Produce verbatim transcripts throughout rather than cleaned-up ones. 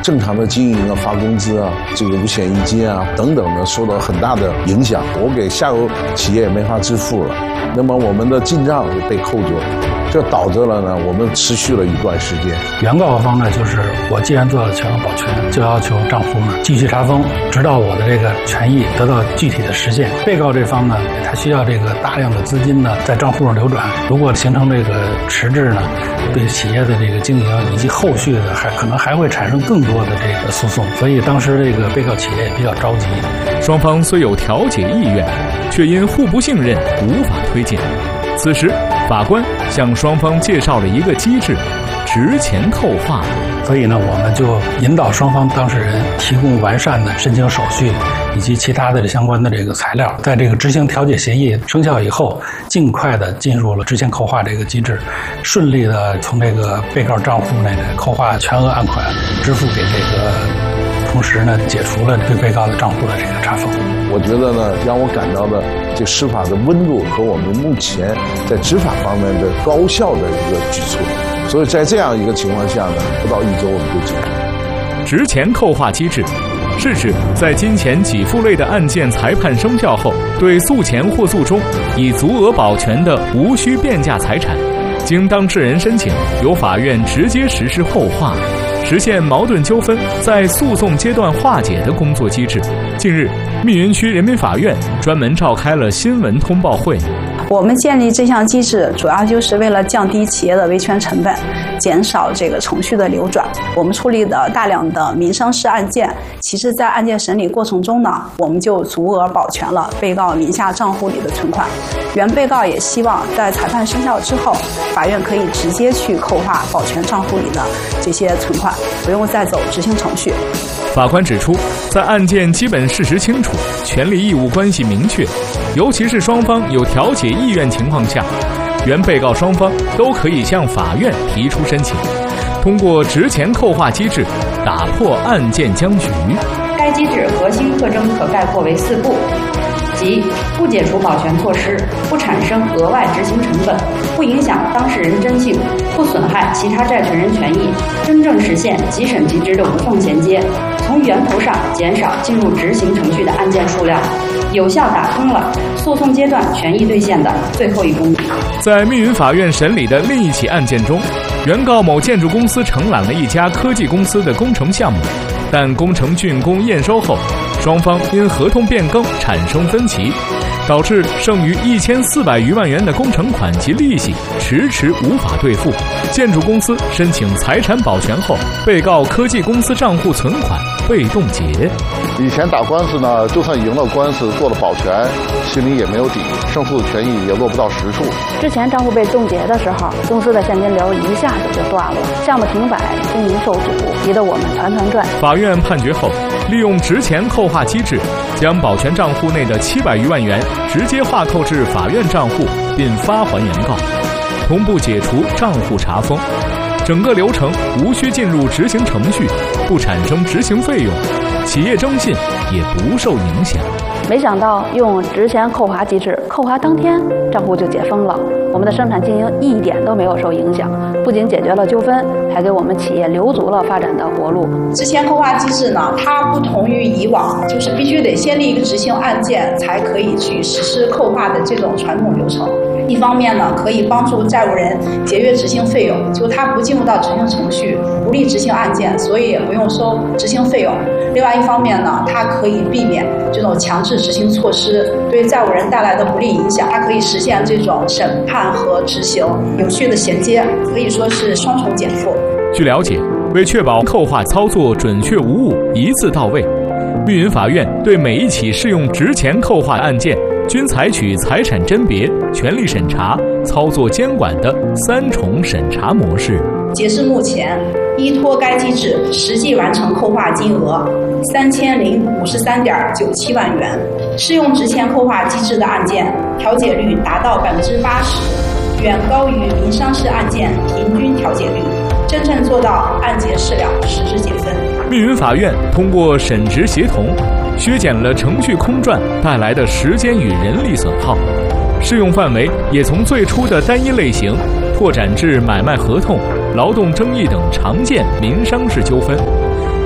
正常的经营啊、发工资啊、这个五险一金啊等等的受到很大的影响，我给下游企业也没法支付了，那么我们的进账也被扣住了。这导致了呢，我们持续了一段时间。 原告方呢，就是我既然做了全额保全，就要求账户呢继续查封，直到我的这个权益得到具体的实现。被告这方呢，他需要这个大量的资金呢在账户上流转，如果形成这个迟滞呢，对企业的这个经营以及后续的还可能还会产生更多的这个诉讼，所以当时这个被告企业也比较着急。 双方虽有调解意愿，却因互不信任无法推进。此时，法官向双方介绍了一个机制——值钱扣划。 所以呢，我们就引导双方当事人提供完善的申请手续以及其他的相关的这个材料，在这个执行调解协议生效以后，尽快的进入了值钱扣划这个机制，顺利的从这个被告账户内的扣划全额案款支付给这个，同时呢，解除了对被告的账户的这个查封。 我觉得呢，让我感到的这司法的温度和我们目前在执法方面的高效的一个举措，所以在这样一个情况下呢，不到一周我们就解决。 值钱扣划机制是指在金钱给付类的案件裁判生效后，对诉前或诉中已足额保全的无需变价财产，经当事人申请，由法院直接实施后划，实现矛盾纠纷在诉讼阶段化解的工作机制。近日，密云区人民法院专门召开了新闻通报会。 我们建立这项机制，主要就是为了降低企业的维权成本，减少这个程序的流转。我们处理的大量的民商事案件，其实在案件审理过程中呢，我们就足额保全了被告名下账户里的存款。原被告也希望在裁判生效之后，法院可以直接去扣划保全账户里的这些存款，不用再走执行程序。 法官指出，在案件基本事实清楚、权利义务关系明确，尤其是双方有调解意愿情况下，原被告双方都可以向法院提出申请，通过值钱扣划机制打破案件僵局。 该机制核心特征可概括为四不，即不解除保全措施，不产生额外执行成本，不影响当事人征信，不损害其他债权人权益，真正实现即审即执的无缝衔接，从源头上减少进入执行程序的案件数量，有效打通了诉讼阶段权益兑现的最后一公里。 在密云法院审理的另一起案件中，原告某建筑公司承揽了一家科技公司的工程项目，但工程竣工验收后，双方因合同变更产生分歧，导致剩余一千四百余万元的工程款及利息迟迟无法兑付。建筑公司申请财产保全后，被告科技公司账户存款被冻结。 以前打官司呢，就算赢了官司做了保全，心里也没有底，胜诉权益也落不到实处。 之前账户被冻结的时候，公司的现金流一下子就断了，项目停摆，经营受阻，急得我们团团转。 法院判决后，利用值钱扣划机制，将保全账户内的七百余万元直接划扣至法院账户，并发还原告，同步解除账户查封。整个流程无需进入执行程序，不产生执行费用，企业征信也不受影响。 没想到用值钱扣划机制，扣划当天账户就解封了，我们的生产经营一点都没有受影响，不仅解决了纠纷，还给我们企业留足了发展的活路。 值钱扣划机制呢，它不同于以往就是必须得先立一个执行案件才可以去实施扣划的这种传统流程。一方面呢，可以帮助债务人节约执行费用，就他不进入到执行程序，不立执行案件，所以也不用收执行费用。另外一方面呢，它可以避免这种强制执行措施对债务人带来的不利影响，它可以实现这种审判和执行有序的衔接，可以说是双重减负。 据了解，为确保扣划操作准确无误、一次到位，密云法院对每一起适用值钱扣划案件均采取财产甄别、权利审查、操作监管的三重审查模式。 截至目前，依托该机制实际完成扣划金额三千零五十三点九七万元，适用值钱扣划机制的案件调解率达到百分之八十，远高于民商事案件平均调解率，真正做到案结事了，实质解分。 密云法院通过审执协同，削减了程序空转带来的时间与人力损耗，适用范围也从最初的单一类型拓展至买卖合同、劳动争议等常见民商事纠纷，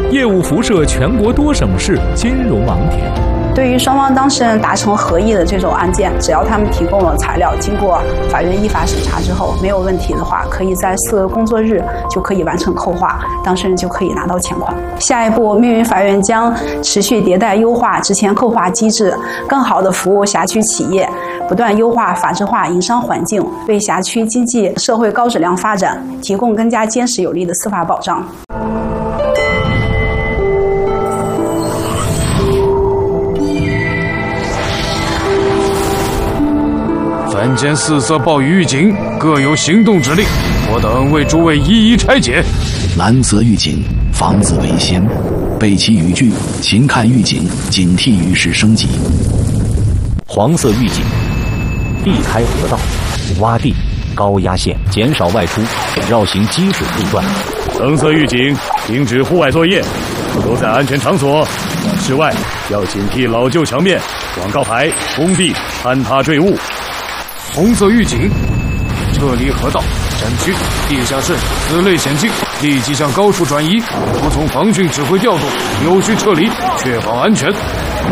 业务辐射全国多省市金融网点。 对于双方当事人达成合议的这种案件，只要他们提供了材料，经过法院依法审查之后没有问题的话，可以在四个工作日就可以完成扣划，当事人就可以拿到钱款。下一步，密云法院将持续迭代优化职前扣划机制，更好地服务辖区企业，不断优化法治化营商环境，为辖区经济社会高质量发展提供更加坚实有力的司法保障。 本件四色报与狱警各有行动指令，我等为诸位一一拆解。 蓝色狱警防子为先，备其语句，勤看狱警，警惕于时升级。 黄色狱警避开河道、洼地、高压线，减少外出，绕行积水路段。 橙色狱警停止户外作业，留在安全场所。室外要警惕老旧墙面、广告牌、工地坍塌坠物。红色狱警撤离河道、山区、地下渗此类险境，立即向高处转移，服从防汛指挥调度，有序撤离，确保安全。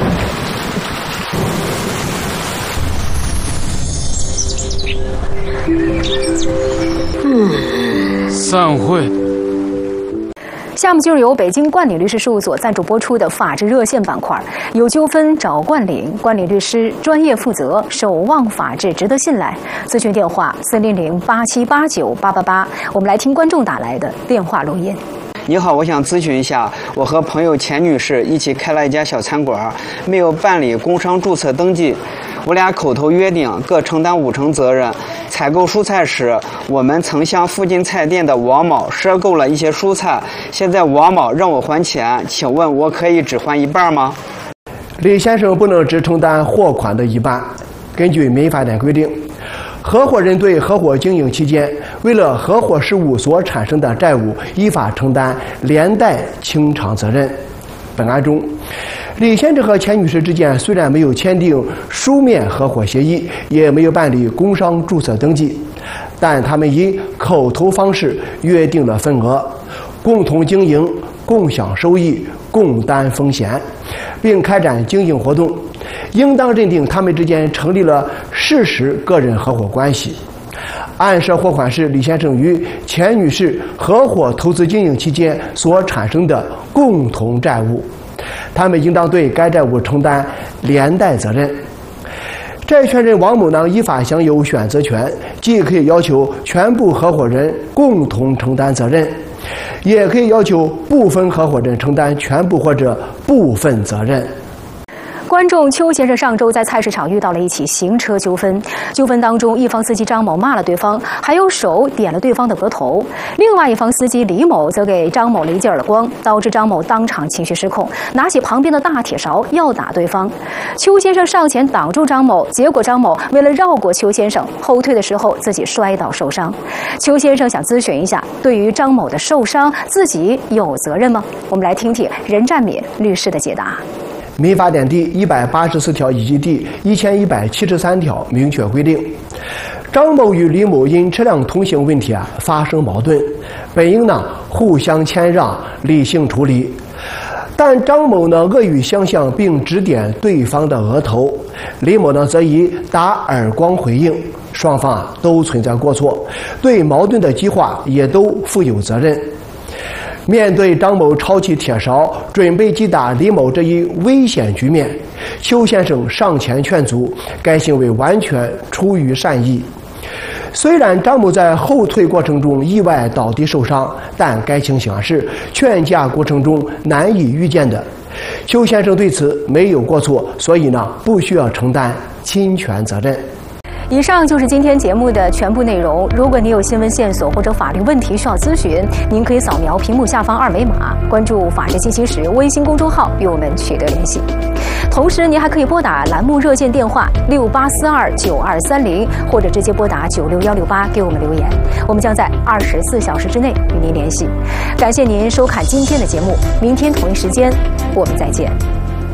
嗯，散会。 下面就是由北京冠理律师事务所赞助播出的法治热线板块，有纠纷找冠理，冠理律师专业负责，守望法治，值得信赖。咨询电话四零零八七八九八八八。我们来听观众打来的电话录音。 你好，我想咨询一下，我和朋友钱女士一起开了一家小餐馆，没有办理工商注册登记。我俩口头约定各承担五成责任。采购蔬菜时，我们曾向附近菜店的王某赊购了一些蔬菜，现在王某让我还钱，请问我可以只还一半吗？ 李先生不能只承担货款的一半。根据民法典规定，合伙人对合伙经营期间为了合伙事务所产生的债务，依法承担连带清偿责任。本案中，李先生和钱女士之间虽然没有签订书面合伙协议，也没有办理工商注册登记，但他们以口头方式约定了份额，共同经营、共享收益、共担风险，并开展经营活动，应当认定他们之间成立了事实个人合伙关系。案涉货款是李先生与钱女士合伙投资经营期间所产生的共同债务，他们应当对该债务承担连带责任。债权人王某呢，依法享有选择权，既可以要求全部合伙人共同承担责任，也可以要求部分合伙人承担全部或者部分责任。 观众邱先生上周在菜市场遇到了一起行车纠纷，纠纷当中，一方司机张某骂了对方，还用手点了对方的额头；另外一方司机李某则给张某了一记耳光，导致张某当场情绪失控，拿起旁边的大铁勺要打对方。邱先生上前挡住张某，结果张某为了绕过邱先生，后退的时候自己摔倒受伤。邱先生想咨询一下，对于张某的受伤，自己有责任吗？我们来听听任占敏律师的解答。 民法典第一百八十四条以及第一千一百七十三条明确规定，张某与李某因车辆通行问题啊发生矛盾，本应呢互相谦让，理性处理。但张某呢恶语相向，并指点对方的额头，李某呢则以打耳光回应，双方啊都存在过错，对矛盾的激化也都负有责任。面对张某抄起铁勺准备击打李某这一危险局面，邱先生上前劝阻，该行为完全出于善意。虽然张某在后退过程中意外倒地受伤，但该情形是劝架过程中难以预见的。邱先生对此没有过错，所以呢不需要承担侵权责任。 以上就是今天节目的全部内容。如果你有新闻线索或者法律问题需要咨询，您可以扫描屏幕下方二维码，关注法治进行时微信公众号与我们取得联系。同时，您还可以拨打栏目热线电话六八四二九二三零，或者直接拨打九六幺六八给我们留言，我们将在二十四小时之内与您联系。感谢您收看今天的节目，明天同一时间我们再见。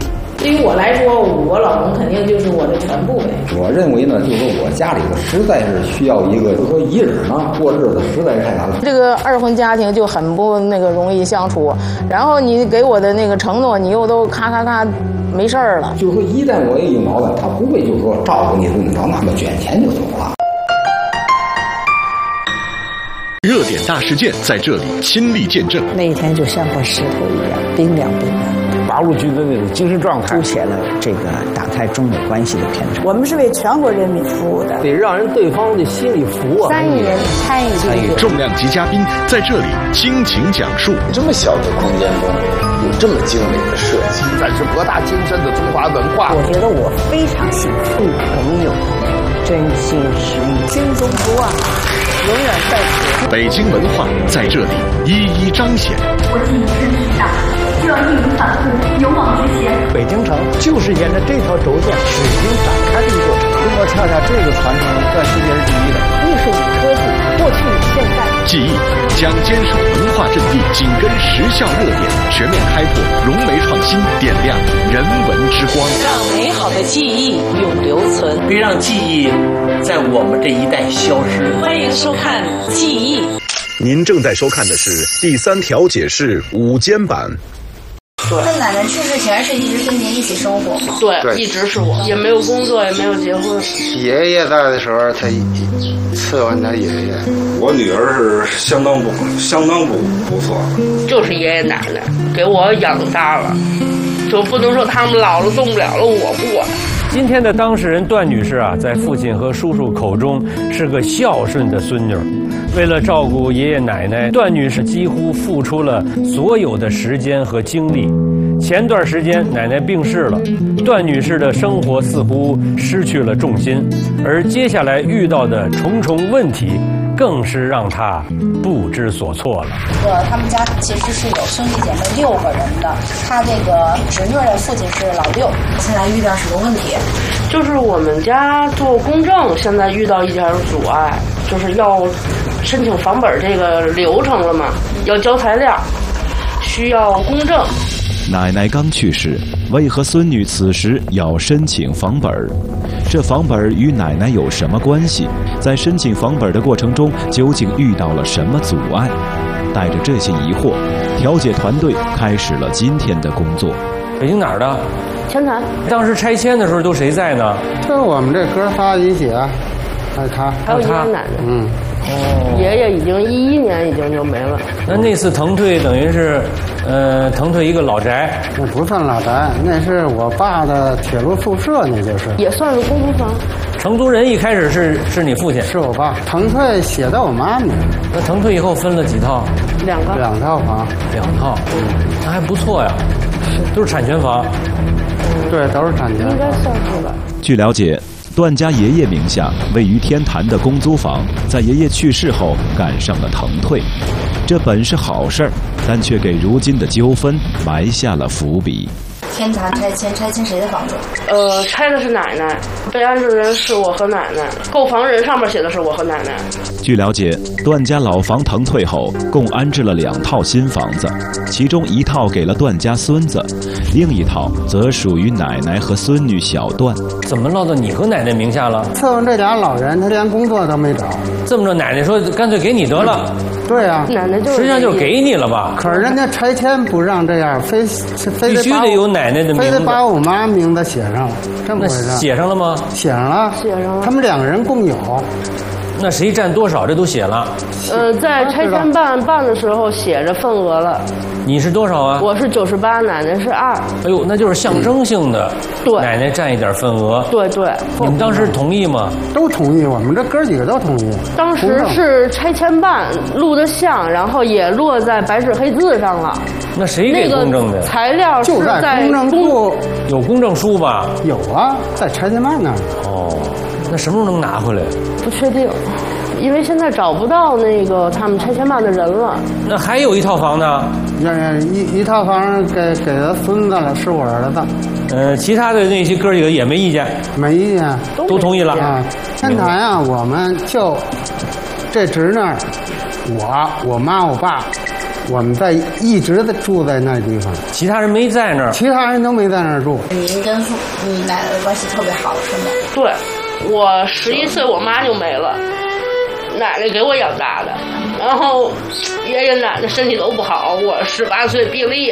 对于我来说，我老公肯定就是我的全部呗。 我认为呢，就是说我家里头实在是需要一个，就是说一人呢过日子实在是太难了。 这个二婚家庭就很不那个容易相处，然后你给我的那个承诺，你又都咔咔咔没事儿了。 就是说一旦我一有矛盾，他不会就是说照顾你怎么着，那么卷钱就走了。 热点大事件在这里亲历见证， 那一天就像块石头一样冰凉冰凉， 八路军的那种精神状态， 凸显了这个党泰中美关系的偏差。 我们是为全国人民服务的， 得让人对方的心里服啊。 参与人参与参与重量级嘉宾在这里倾情讲述。 这么小的空间中有这么精美的设计， 展示博大精深的中华文化。 我觉得我非常幸福，朋友真心实意，心中不忘，永远在此。 北京文化在这里一一彰显。 我既已身体大，就要义无反顾，勇往直前。 北京城就是沿着这条轴线始终展开的一座城。中国恰恰这个传承在世界是第一的。 艺术与科技，过去与现在。 记忆将坚守文化阵地，紧跟时效热点，全面开拓融媒创新，点亮人文之光， 让美好的记忆永留存， 别让记忆在我们这一代消失。 欢迎收看《记忆》。 您正在收看的是第三条解释午间版。 那奶奶去世前是一直跟您一起生活吗？ 对，对一直是我，也没有工作，也没有结婚。 爷爷在的时候，他伺候他爷爷。 我女儿是相当不相当不不错， 就是爷爷奶奶给我养大了，就不能说他们老了动不了了，我不管。 今天的当事人段女士啊，在父亲和叔叔口中是个孝顺的孙女。为了照顾爷爷奶奶，段女士几乎付出了所有的时间和精力。前段时间奶奶病逝了，段女士的生活似乎失去了重心，而接下来遇到的重重问题更是让她不知所措了。 呃，他们家其实是有兄弟姐妹六个人的，他这个侄女的父亲是老六，现在遇到什么问题？ 就是我们家做公证，现在遇到一点阻碍，就是要申请房本这个流程了嘛，要交材料，需要公证。 奶奶刚去世，为何孙女此时要申请房本？这房本与奶奶有什么关系？在申请房本的过程中，究竟遇到了什么阻碍？带着这些疑惑，调解团队开始了今天的工作。 北京哪儿的？ 前台。 当时拆迁的时候都谁在呢？ 就我们这哥仨一起，还有他， 还有爷爷奶奶。 嗯。 哦，爷爷已经一一年已经就没了。 那那次腾退等于是，呃，腾退一个老宅。 那不算老宅，那是我爸的铁路宿舍，那就是。 也算是公租房。 承租人一开始是是你父亲？ 是我爸。腾退写到我妈那。 那腾退以后分了几套？ 两个。 两套房。 两套，那还不错呀，都是产权房。 嗯、对，都是产权房。 应该算是吧。 据了解，段家爷爷名下位于天坛的公租房，在爷爷去世后赶上了腾退，这本是好事儿，但却给如今的纠纷埋下了伏笔。 天坛拆迁，拆迁谁的房子？ 呃，拆的是奶奶，被安置人是我和奶奶，购房人上面写的是我和奶奶。 据了解，段家老房腾退后，共安置了两套新房子，其中一套给了段家孙子，另一套则属于奶奶和孙女小段。 怎么落到你和奶奶名下了？ 伺候这俩老人，他连工作都没找。 这么着，奶奶说干脆给你得了。 对呀、啊， 奶奶就是实际上就是给你了吧？ 可是人家拆迁不让这样，非非必须得有奶奶的名字， 非得把我妈名字写上，这么回事？ 写上了吗？ 写上了， 写上了。 他们两个人共有。 那谁占多少？这都写了。 呃，在拆迁办办的时候写着份额了。 你是多少啊？ 我是九十八，奶奶是二。 哎呦，那就是象征性的。 对， 奶奶占一点份额。 对对。 你们当时同意吗？ 都同意，我们这哥几个都同意。 当时是拆迁办录的像，然后也落在白纸黑字上了。 那谁给公证的？ 材料是就在公证处， 有公证书吧？ 有啊，在拆迁办那儿。 哦，那什么时候能拿回来？ 不确定。因为现在找不到那个他们拆迁办的人了。 那还有一套房呢？ 一一套房给给他孙子了，是我儿子。 呃，其他的那些哥几个也没意见， 没意见， 都同意了啊。天坛啊，我们就这侄女，我、我妈、我爸， 我们在一直的住在那地方， 其他人没在那儿， 其他人都没在那儿住。 您跟父你奶奶的关系特别好，是吗？ 对，我十一岁我妈就没了，奶奶给我养大的，然后爷爷奶奶身体都不好，我十八岁毕了业。